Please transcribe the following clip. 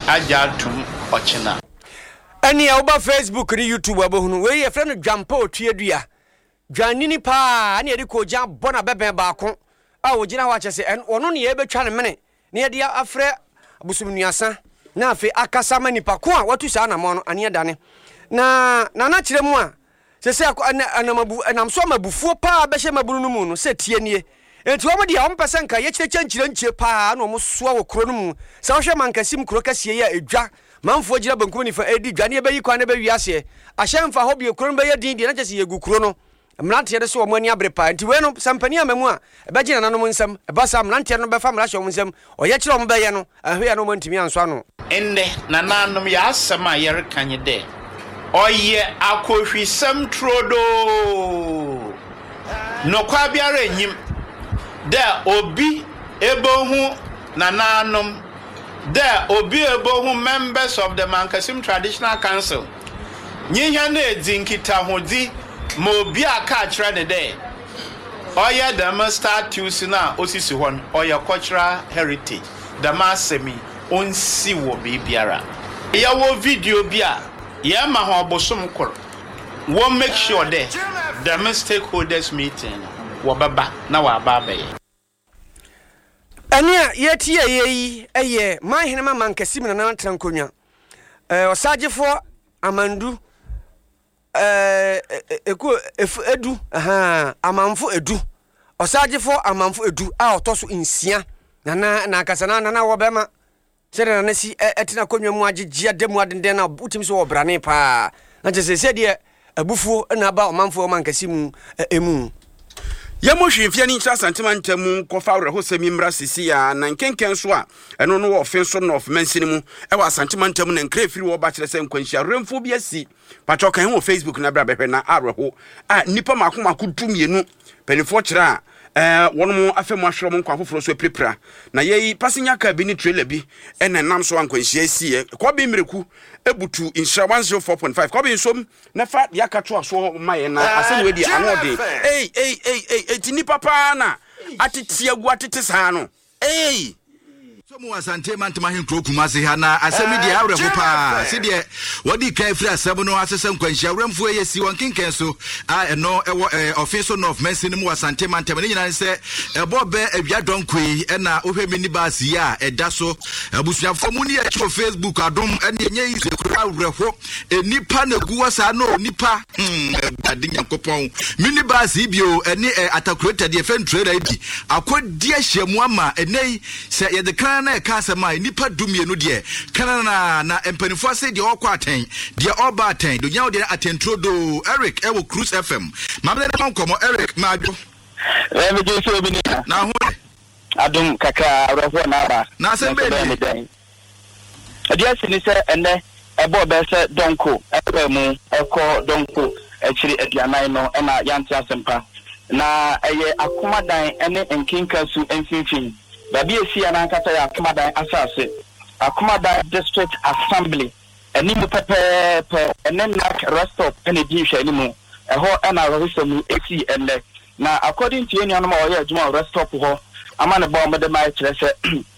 ajatum ochina ani oba Facebook ni YouTube abohunu we ye friend Dwampo Tuadua dwanini pa ani edi ko gyan bona beben baako a ogina wa chese en ono ne ye betwa ne mene ne ye dia afre abusumnuasa na afi akasa manipa ko a watu sa na mo no ani edane na kire mu a sese anamabu anamso mabufuo pa behye mabunu no mu no se tie nie enti wo de a ompese nka ye kire nchire pa na omo soa wo kro no mu se wo hwe mankasim kro kasie ya edwa manfo gira bankum ni fa edi dwane e bayi kwan e ba wiase ahyemfa hobie kro no be ye din na chese ye gu kro no mnante de so mo ani abre pa enti we no sampani amamu a e ba gina nanom nsam e ba sa mnante no be fa mra hye nsam o ye kire o mo be ye no ahwe no mo ntimi anso ano ende na nanom ya asema yere kanye de oye akohwisam trodo no kwa biara enyim da obi ebohu na nanom da obi ebohu members of the Mankasim Traditional Council nyinya na edinkita hodi ma obi aka akira ne de oye the statues na osisi hon oye cultural heritage the masemi onsi wo bibiara ya wo video bia ya ma ho bosom kor wo make sure that the stakeholders meeting wo baba na wa baba ye ania yetie yeyi eye manhene Mankasim na trankonya osagefo amandu edu amanfo edu osagefo amanfo edu a otoso nsia na akasana na wo bema sere na si etina konwa mu agegea demu adenden na butim so wo brane pa na chese de abufuo na ba omanfo Mankasim emu Yamo hwemfia ni ntra santimantamu kofa awrehosemi mra sisia na nkenken so a eno no wo ofenso no of mansini mu e wa santimantamu na nkrefiri wo ba kire se nkwanhia remfo bi asi pacho kan ho Facebook na bra behwe na awreho a nipa makoma kudumienu penifo kire a wono afemu ahwero mo nkwa foforo so prepra na yeyi passenger car bi ni trailer bi ena nam so ankwanhia sie kwa bi mreku ebutu insha 104.5 kwa bi nsom na fa ya kato aso maye na asem di anode tini papa na atete agu atete saa no so mu asante mantama hen kro kumase ha na asemi de awreho pa se de wodi kan firi asem no asese nkwanhia awramfo yesi won kenken so no ewo official of mensin mu asante mantama ni nyina se ebobe awiadonkoi na ohwe mini basi ya eda so abusuafo mu ni ya cho Facebook adom ene enye ise kro awreho enipa na guwa sa no nipa adinyankopon mini basi bio ene atakureta de fen trader idi akodi ahyemu ama ene se ye de na kasema nipa dumienu de kana na empanifo ase de okwa aten de oba aten do nyawo de atentrodo Eric ewo Cruise FM mamle na nkomo Eric majo me je so bi ni na ho adum kaka awrefo na ba na sembe ni adiasi ni se ene ebo be se donko epemu eko donko echiri aduanan no na yanti asempa na eye akomadan ene enkinkasu enfinfin babi esi anankata ya akomadan asase akomadan district assembly eni mu pepe ene na restop ene di hwe eni mu eho na rehisomu esi ene na according to any animal oya juma restop ho ama ne bombe de mai kire se